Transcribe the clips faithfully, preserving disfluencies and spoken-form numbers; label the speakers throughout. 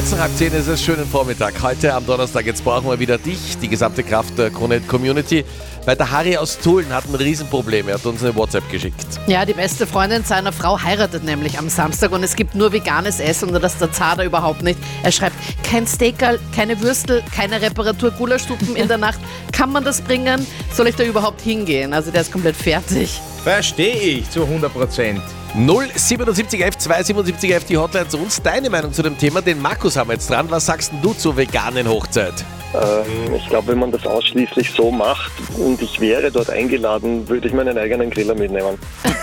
Speaker 1: Kurz nach halb zehn ist es, schönen Vormittag. Heute am Donnerstag, jetzt brauchen wir wieder dich, die gesamte Kraft der Krone-Community. Weil der Harry aus Tulln hat ein Riesenproblem. Er hat uns eine WhatsApp geschickt.
Speaker 2: Ja, die beste Freundin seiner Frau heiratet nämlich am Samstag und es gibt nur veganes Essen und das zahlt er überhaupt nicht. Er schreibt, kein Steakerl, keine Würstel, keine Reparatur, Gulaschsuppen in der Nacht. Kann man das bringen? Soll ich da überhaupt hingehen? Also der ist komplett fertig.
Speaker 3: Verstehe ich zu hundert Prozent.
Speaker 1: null siebenundsiebzig elf zweihundertsiebenundsiebzig elf die Hotline zu uns. Deine Meinung zu dem Thema, den Markus haben wir jetzt dran. Was sagst denn du zur veganen Hochzeit?
Speaker 4: Ähm, ich glaube, wenn man das ausschließlich so macht und ich wäre dort eingeladen, würde ich meinen eigenen Griller mitnehmen.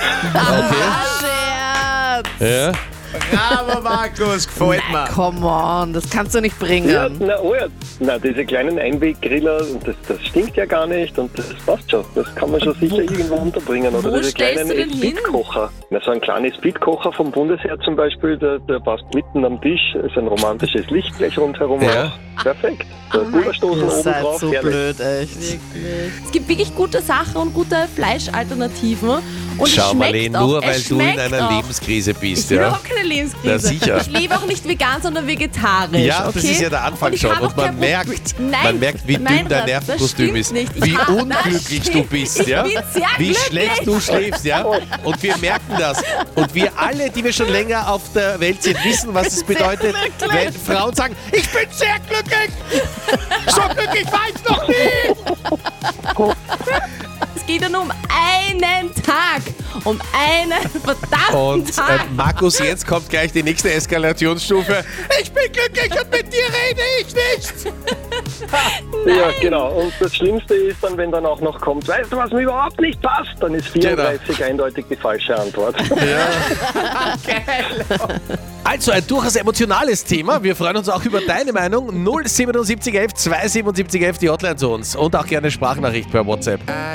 Speaker 2: Scherz!
Speaker 1: Ja.
Speaker 3: Bravo, Markus, gefällt mir.
Speaker 2: Come on, das kannst du nicht bringen.
Speaker 4: Ja, na, oh ja, na, diese kleinen Einweggriller, das, das stinkt ja gar nicht und das passt schon. Das kann man schon sicher irgendwo unterbringen. Oder
Speaker 5: Wo
Speaker 4: diese
Speaker 5: stellst
Speaker 4: kleinen
Speaker 5: du denn hin?
Speaker 4: Speedkocher. Na, so ein kleiner Speedkocher vom Bundesheer zum Beispiel, der, der passt mitten am Tisch, ist ein romantisches Licht gleich rundherum.
Speaker 1: Ja.
Speaker 4: Perfekt. Der Gulaschdosen
Speaker 2: Ihr
Speaker 4: oben
Speaker 2: seid
Speaker 4: drauf,
Speaker 2: so
Speaker 4: herrlich.
Speaker 2: blöd, echt.
Speaker 5: Es gibt wirklich gute Sachen und gute Fleischalternativen. Und es
Speaker 1: Schau,
Speaker 5: schmeckt
Speaker 1: Marlene,
Speaker 5: auch.
Speaker 1: nur
Speaker 5: Es
Speaker 1: weil du in
Speaker 5: schmeckt
Speaker 1: einer
Speaker 5: auch.
Speaker 1: Lebenskrise bist.
Speaker 5: Ich bin
Speaker 1: Ja,
Speaker 5: überhaupt keine Lebenskrise.
Speaker 1: Na, sicher.
Speaker 5: Ich lebe auch nicht vegan, sondern vegetarisch.
Speaker 1: ja
Speaker 5: okay?
Speaker 1: das ist ja der Anfang
Speaker 5: und ich
Speaker 1: schon.
Speaker 5: habe
Speaker 1: Und
Speaker 5: auch
Speaker 1: man
Speaker 5: kein Problem-
Speaker 1: merkt,
Speaker 5: Nein,
Speaker 1: man merkt, wie
Speaker 5: nein,
Speaker 1: dünn dein
Speaker 5: das
Speaker 1: Nervenkostüm
Speaker 5: stimmt
Speaker 1: ist.
Speaker 5: nicht. Ich
Speaker 1: Wie
Speaker 5: habe-
Speaker 1: unglücklich
Speaker 5: Nein,
Speaker 1: du bist.
Speaker 5: ich
Speaker 1: Ja?
Speaker 5: bin sehr
Speaker 1: Wie
Speaker 5: glücklich.
Speaker 1: schlecht du schläfst. Ja? Und wir merken das. Und wir alle, die wir schon länger auf der Welt sind, wissen, was es bedeutet, wenn Frauen sagen, ich bin sehr glücklich. So glücklich war ich noch nie.
Speaker 5: Es geht ja nur um einen Tag. Um einen verdammten
Speaker 1: Und äh,
Speaker 5: Tag.
Speaker 1: Markus, jetzt kommt gleich die nächste Eskalationsstufe. Ich bin glücklich und mit dir rede ich nicht.
Speaker 4: Ja, genau. Und das Schlimmste ist dann, wenn dann auch noch kommt, weißt du, was mir überhaupt nicht passt? Dann ist vierunddreißig eindeutig die falsche Antwort.
Speaker 1: Also ein durchaus emotionales Thema. Wir freuen uns auch über deine Meinung. null siebenundsiebzig elf zweihundertsiebenundsiebzig elf die Hotline zu uns. Und auch gerne Sprachnachricht per WhatsApp.